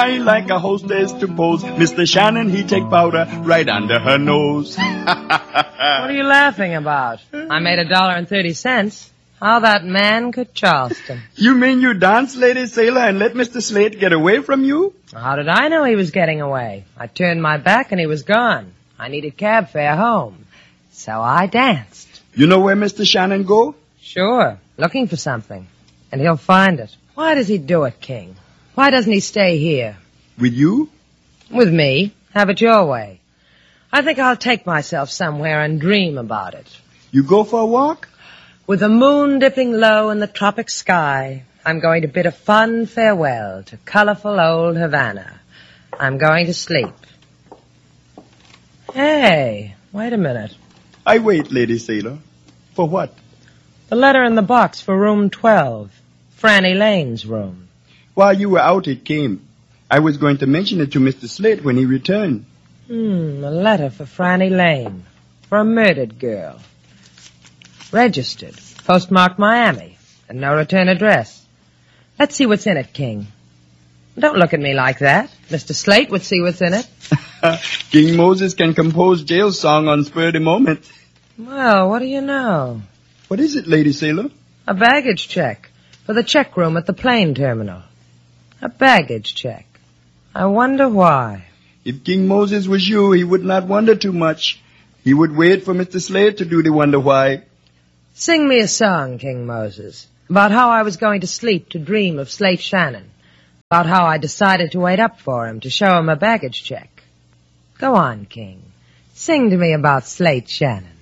shy like a hostess to pose. Mr. Shannon, he take powder right under her nose. What are you laughing about? I made $1.30. How that man could Charleston. You mean you danced, Lady Sailor, and let Mr. Slate get away from you? How did I know he was getting away? I turned my back and he was gone. I needed cab fare home. So I danced. You know where Mr. Shannon go? Sure, looking for something. And he'll find it. Why does he do it, King? Why doesn't he stay here? With you? With me. Have it your way. I think I'll take myself somewhere and dream about it. You go for a walk? With the moon dipping low in the tropic sky, I'm going to bid a fond farewell to colorful old Havana. I'm going to sleep. Hey, wait a minute. I wait, Lady Sailor. For what? The letter in the box for room 12. Franny Lane's room. While you were out, it came. I was going to mention it to Mr. Slate when he returned. A letter for Franny Lane. For a murdered girl. Registered. Postmarked Miami. And no return address. Let's see what's in it, King. Don't look at me like that. Mr. Slate would see what's in it. King Moses can compose jail song on spur of the moment. Well, what do you know? What is it, Lady Sailor? A baggage check. For the check room at the plane terminal. A baggage check. I wonder why. If King Moses was you, he would not wonder too much. He would wait for Mr. Slate to do the wonder why. Sing me a song, King Moses, about how I was going to sleep to dream of Slate Shannon, about how I decided to wait up for him to show him a baggage check. Go on, King. Sing to me about Slate Shannon.